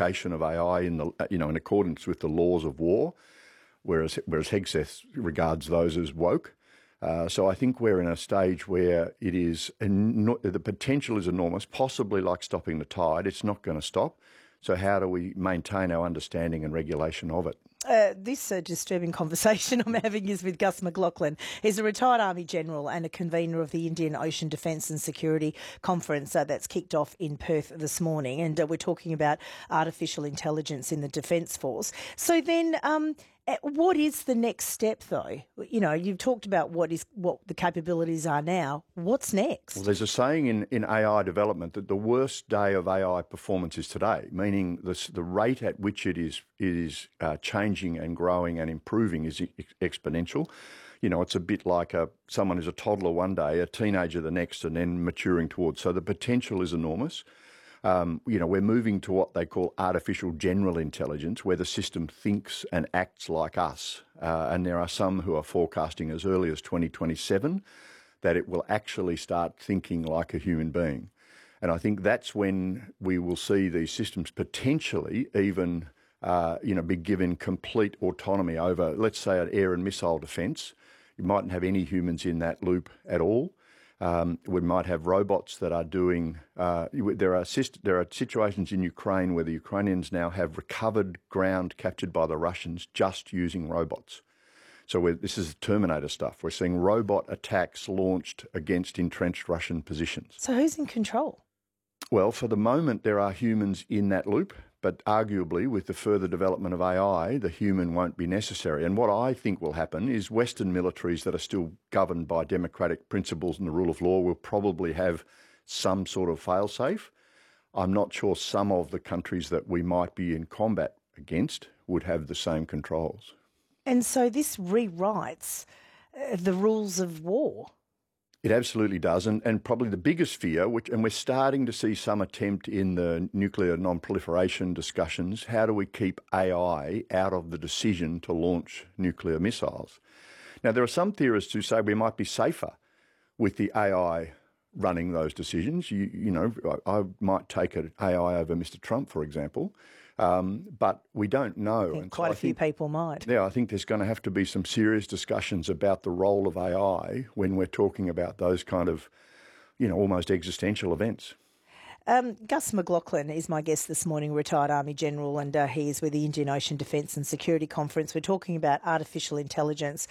application of AI in accordance with the laws of war, whereas Hegseth regards those as woke. So I think we're in a stage where it is the potential is enormous, possibly like stopping the tide. It's not going to stop. So how do we maintain our understanding and regulation of it? This disturbing conversation I'm having is with Gus McLachlan. He's a retired Army General and a convener of the Indian Ocean Defence and Security Conference that's kicked off in Perth this morning. And we're talking about artificial intelligence in the Defence Force. So then what is the next step, though? You know, you've talked about what the capabilities are now. What's next? Well, there's a saying in AI development that the worst day of AI performance is today, meaning the rate at which it is changing and growing and improving is exponential. You know, it's a bit like someone who's a toddler one day, a teenager the next, and then maturing towards. So the potential is enormous. We're moving to what they call artificial general intelligence, where the system thinks and acts like us. And there are some who are forecasting as early as 2027 that it will actually start thinking like a human being. And I think that's when we will see these systems potentially even, be given complete autonomy over, let's say, an air and missile defence. You mightn't have any humans in that loop at all. We might have robots that are doing. There are situations in Ukraine where the Ukrainians now have recovered ground captured by the Russians just using robots. So this is Terminator stuff. We're seeing robot attacks launched against entrenched Russian positions. So who's in control? Well, for the moment, there are humans in that loop, but arguably with the further development of AI, the human won't be necessary. And what I think will happen is Western militaries that are still governed by democratic principles and the rule of law will probably have some sort of fail-safe. I'm not sure some of the countries that we might be in combat against would have the same controls. And so this rewrites the rules of war. It absolutely does, and probably the biggest fear, and we're starting to see some attempt in the nuclear non-proliferation discussions, how do we keep AI out of the decision to launch nuclear missiles? Now, there are some theorists who say we might be safer with the AI running those decisions. I might take an AI over Mr. Trump, for example, but we don't know. I think quite a few people might. Yeah, I think there's going to have to be some serious discussions about the role of AI when we're talking about those kind of, almost existential events. Gus McLachlan is my guest this morning, retired Army General, and he is with the Indian Ocean Defence and Security Conference. We're talking about artificial intelligence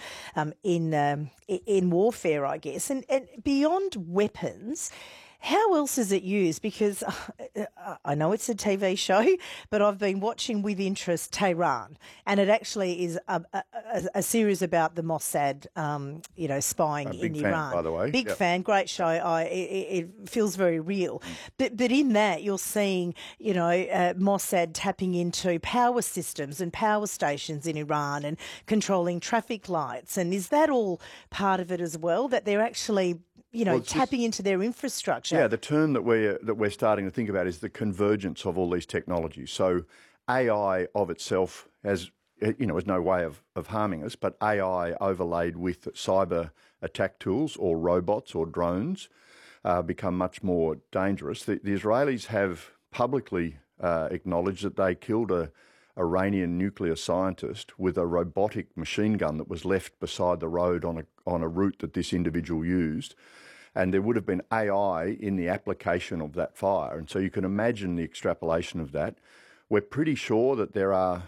in warfare, I guess. And beyond weapons, how else is it used? Because I know it's a TV show, but I've been watching with interest Tehran, and it actually is a series about the Mossad, spying in Iran. Iran. By the way, big fan, great show. It feels very real. But in that, you're seeing, Mossad tapping into power systems and power stations in Iran and controlling traffic lights. And is that all part of it as well? That they're actually tapping into their infrastructure. Yeah, the term that we're starting to think about is the convergence of all these technologies. So AI of itself has no way of harming us, but AI overlaid with cyber attack tools or robots or drones become much more dangerous. The Israelis have publicly acknowledged that they killed a Iranian nuclear scientist with a robotic machine gun that was left beside the road on a route that this individual used. And there would have been AI in the application of that fire. And so you can imagine the extrapolation of that. We're pretty sure that there are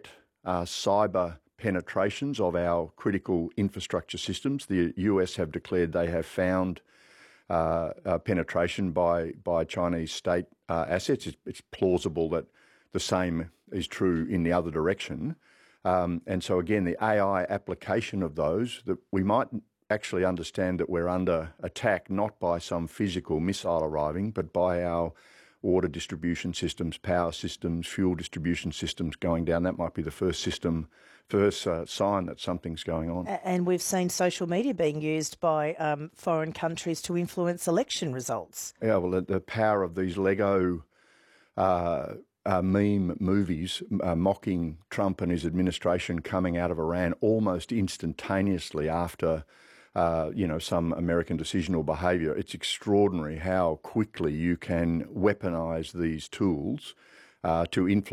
cyber penetrations of our critical infrastructure systems. The US have declared they have found penetration by Chinese state assets. It's plausible that the same is true in the other direction. And so, again, the AI application of those, that we might actually understand that we're under attack not by some physical missile arriving, but by our water distribution systems, power systems, fuel distribution systems going down. That might be the first sign that something's going on. And we've seen social media being used by foreign countries to influence election results. Yeah, well, the power of these Lego meme movies mocking Trump and his administration coming out of Iran almost instantaneously after some American decision or behaviour. It's extraordinary how quickly you can weaponise these tools to influence